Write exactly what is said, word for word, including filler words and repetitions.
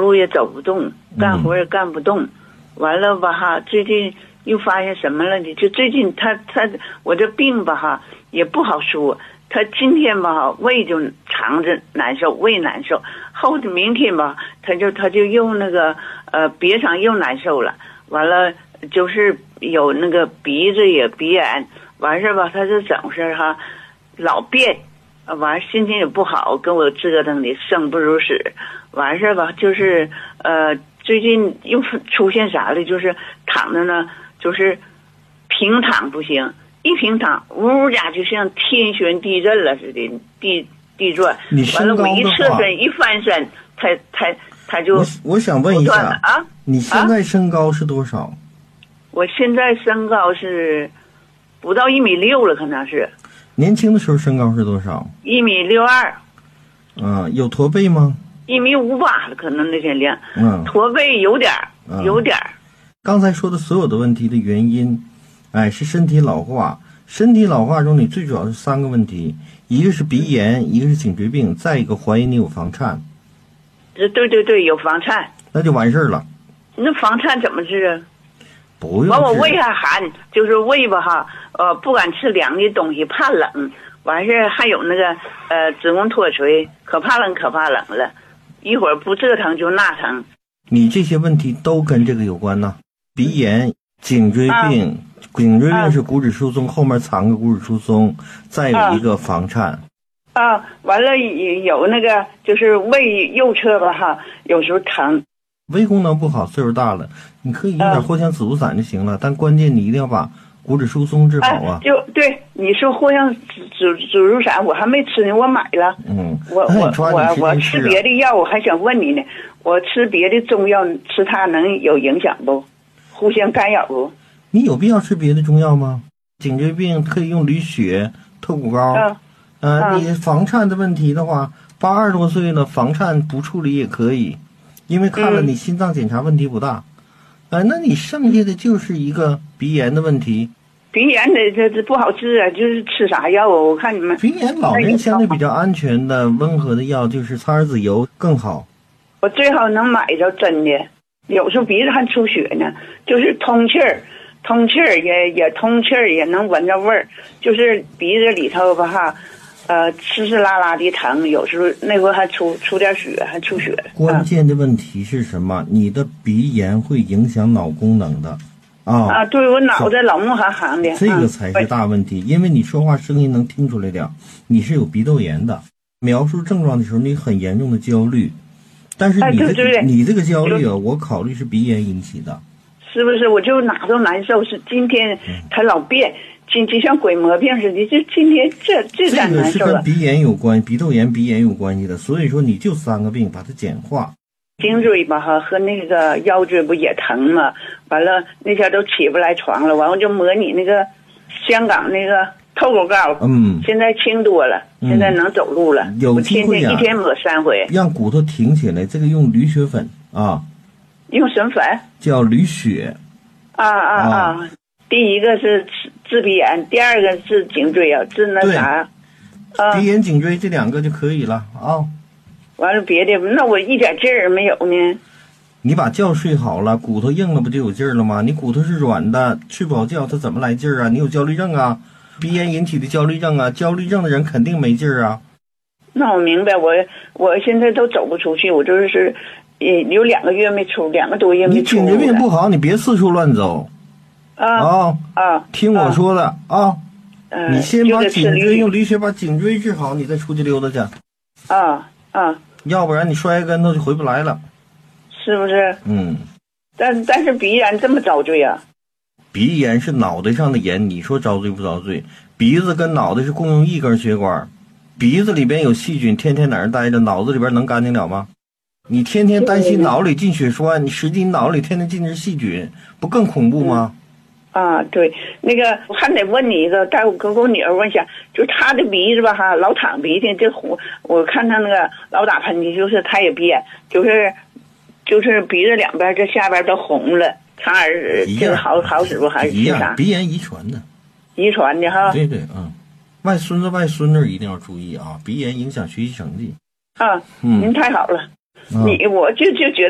路也走不动，干活也干不动，嗯、完了吧哈，最近又发现什么了呢？就最近他他我这病吧哈也不好说，他今天吧哈胃就肠子难受，胃难受，后明天吧他就他就又那个呃别肠又难受了，完了就是有那个鼻子也鼻炎，完事吧他是怎么回事哈，老便。完心情也不好，跟我折腾的生不如死。完事吧，就是呃，最近又出现啥了？就是躺着呢，就是平躺不行，一平躺，呜家就像天旋地震了似的，地地转。完了，我一侧身一翻身，他他他就我我想问一下啊， 你现在身高是多少？啊、 我现在身高是不到一米六了，可能是。 年轻的时候身高是多少？ 一米六二。 嗯、呃，有驼背吗？ 一米五八了，可能那天量。 嗯， 驼背有点儿，有点儿。 刚才说的所有的问题的原因，哎，是身体老化。身体老化中，你最主要是三个问题，一个是鼻炎，一个是颈椎病，再一个怀疑你有房颤。 对对对，有房颤。 那就完事儿了。 那房颤怎么治啊？ 不用。 完我胃还寒，就是胃吧哈，呃，不敢吃凉的东西，怕冷。完事还有那个呃子宫脱垂，可怕冷可怕冷了，一会儿不这疼就那疼。 你这些问题都跟这个有关呢，鼻炎、颈椎病，啊、颈椎病是骨质疏松，啊、后面藏个骨质疏松，再有一个房颤。 啊，啊完了有那个就是胃右侧吧哈，有时候疼。 胃功能不好，岁数大了，你可以用点藿香紫苏散就行了，啊、但关键你一定要把骨质疏松治好啊！ 哎、就对你说藿香紫紫紫苏散，我还没吃呢，我买了。 嗯， 我我我我吃别的药，我还想问你呢，我吃别的中药，吃它能有影响不？互相干扰不？ 你有必要吃别的中药吗？颈椎病可以用驴血、透骨膏。嗯、呃，嗯、你房颤的问题的话，八十多岁了，房颤不处理也可以，因为看了你心脏检查问题不大。哎、嗯呃，那你剩下的就是一个鼻炎的问题。 鼻炎的这这不好治啊，就是吃啥药啊？我看你们鼻炎老人相对比较安全的温和的药就是苍耳子油更好。 我最好能买着真的，有时候鼻子还出血呢，就是通气儿，通气儿也也通气儿，也能闻着味儿，就是鼻子里头吧哈，呃，呲呲啦啦的疼，有时候那回还出出点血，还出血。 关键的问题是什么？你的鼻炎会影响脑功能的。啊啊！对，我脑袋老木行行的， 这个才是大问题。嗯、因为你说话声音能听出来的，你是有鼻窦炎的。描述症状的时候，你很严重的焦虑，但是你这个、哎、对对对你这个焦虑啊，我考虑是鼻炎引起的。 是不是？我就哪都难受，是今天他老变，今就像鬼魔病似的，就今天这这咋难受了？ 这个是跟鼻炎有关，鼻窦炎、鼻炎有关系的。所以说，你就三个病，把它简化。 颈椎吧哈和那个腰椎不也疼吗？完了那天都起不来床了，完我就模拟那个香港那个透骨膏， 嗯， 现在轻多了，嗯、现在能走路了。 有机会、啊、 我天天一天抹三回， 让骨头挺起来。这个用驴血粉啊， 用什么粉？ 叫驴血。 啊啊啊！啊第一个是治治鼻炎，第二个是颈椎啊，治那啥。 啊，鼻炎、颈椎这两个就可以了啊。 完了别的，那我一点劲儿没有呢。 你把觉睡好了，骨头硬了不就有劲儿了吗？你骨头是软的，睡不好觉，它怎么来劲儿啊？你有焦虑症啊，鼻炎引起的焦虑症啊，焦虑症的人肯定没劲儿啊。 那我明白，我我现在都走不出去，我就是也有两个月没出，两个多月没出。 你颈椎病不好，你别四处乱走。 啊啊啊！ 听我说的啊， 啊你先把颈椎用驴血把颈椎治好，你再出去溜达去。 啊啊！ 要不然你摔个跟头就回不来了， 是不是？ 嗯。 但但是鼻炎这么遭罪啊？ 鼻炎是脑袋上的炎，你说遭罪不遭罪？鼻子跟脑袋是共用一根血管，鼻子里边有细菌，天天在那待着，脑子里边能干净了吗？你天天担心脑里进血栓，你实际你脑里天天进的是细菌，不更恐怖吗？ 嗯啊，对，那个我还得问你一个，待会跟我女儿问一下，就是她的鼻子吧哈，老淌鼻涕，这红，我看她那个老打喷嚏，就是她也憋，就是就是鼻子两边这下边都红了，苍耳这个好好使不还是啥？ 鼻炎遗传的， 遗传的哈。 对对嗯，外孙子外孙女一定要注意啊，鼻炎影响学习成绩。 啊，嗯、您太好了，嗯、你我就就觉得。